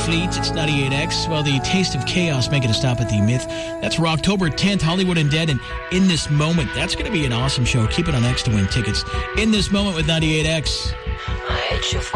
Fleet. It's 98X. Well, the Taste of Chaos making a stop at the Myth. That's for October 10th, Hollywood Undead. And In This Moment, that's going to be an awesome show. Keep it on X to win tickets. In This Moment with 98X.